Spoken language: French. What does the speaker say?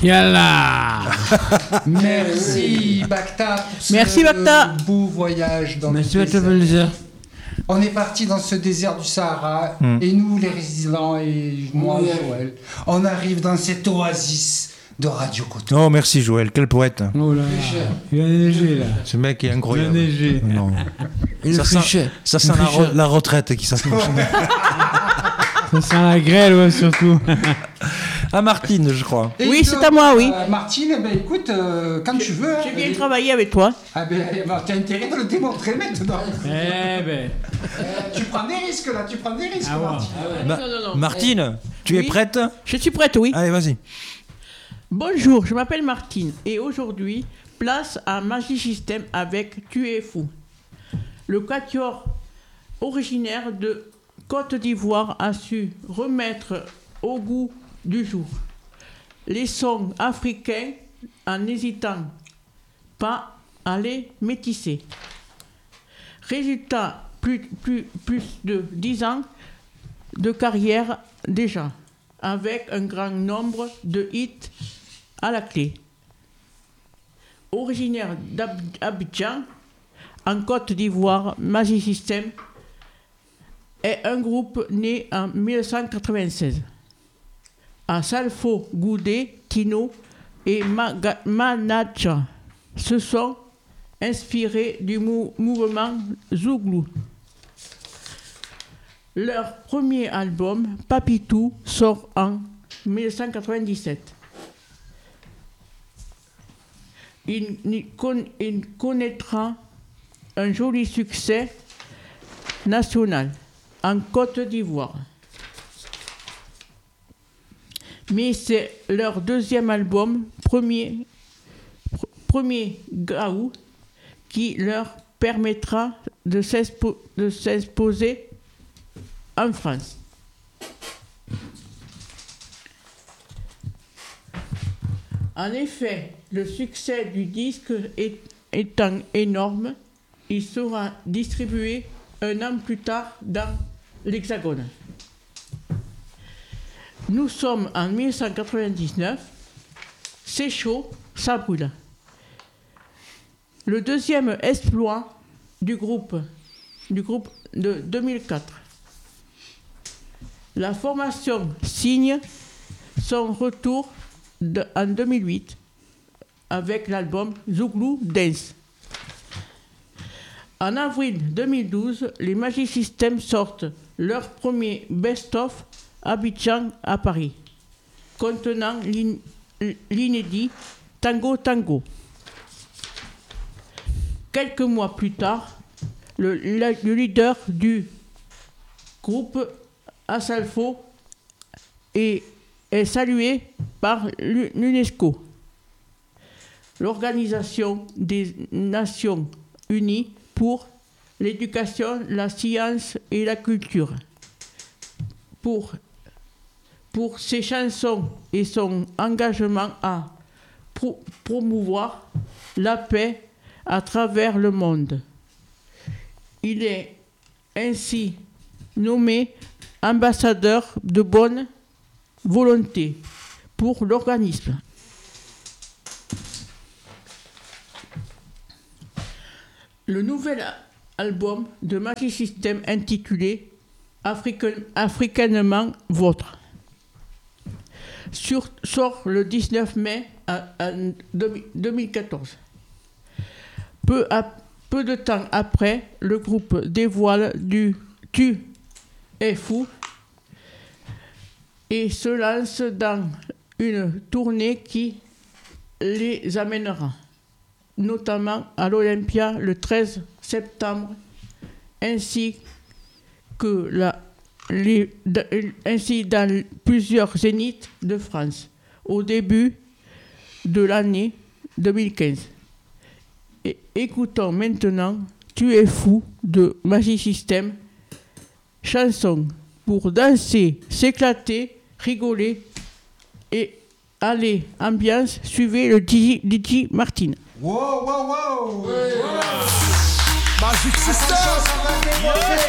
Yallah. Merci Bacta pour Merci, Bacta. beau voyage dans Merci le Bacta désert. pour le désert. On est parti dans ce désert du Sahara et nous les résidents et moi Joël, on arrive dans cette oasis de Radio Coton. Oh, merci Joël, quel poète. Oh là, il va neiger là. Ce mec est Il va incroyable. neiger. Non. Il Ça fait sent, cher. ça sent la retraite qui s'approche. Ça sent la grêle, ouais, surtout. À Martine, je crois. Et Oui, donc, c'est à moi, oui. Martine, eh ben, écoute, quand tu veux. J'ai bien travaillé avec toi. Ah ben, t'as intérêt de le démontrer maintenant. Eh ben. Tu prends des risques là, tu prends des risques, Ah ouais. Martine. Non. Martine, tu es Oui. prête? Je suis prête, oui. Allez, vas-y. Bonjour, je m'appelle Martine et aujourd'hui, place à Magisystème avec Tu es fou. Le quatuor originaire de Côte d'Ivoire a su remettre au goût du jour les sons africains en n'hésitant pas à les métisser. Résultat, plus de 10 ans de carrière déjà, avec un grand nombre de hits à la clé. Originaire d'Abidjan, en Côte d'Ivoire, Magisystème est un groupe né en 1996. À Salfo, Goudé, Tino et Manacha se sont inspirés du mouvement Zouglou. Leur premier album, Papitou, sort en 1997. Il connaîtra un joli succès national en Côte d'Ivoire. Mais c'est leur deuxième album, premier Gaou, qui leur permettra de s'exposer en France. En effet, le succès du disque étant énorme, il sera distribué un an plus tard dans l'Hexagone. Nous sommes en 1999, c'est chaud, ça brûle. Le deuxième exploit du groupe de 2004. La formation signe son retour en 2008 avec l'album Zouglou Dance. En avril 2012, les Magisystème sortent leur premier best-of Abidjan à Paris, contenant l'inédit Tango Tango. Quelques mois plus tard, le leader du groupe Asalfo est salué par l'UNESCO, l'Organisation des Nations Unies pour l'éducation, la science et la culture, pour ses chansons et son engagement à promouvoir la paix à travers le monde. Il est ainsi nommé ambassadeur de bonne volonté pour l'organisme. Le nouvel album de Magisystème intitulé Africainement Vôtre sort le 19 mai 2014. Peu de temps après, le groupe dévoile du Tu es fou et se lance dans une tournée qui les amènera notamment à l'Olympia le 13 septembre, ainsi dans plusieurs zéniths de France au début de l'année 2015. Et écoutons maintenant Tu es fou de Magisystème, chanson pour danser, s'éclater, rigoler et aller ambiance. Suivez le DJ Martine. Wow, wow, wow! Magisystème!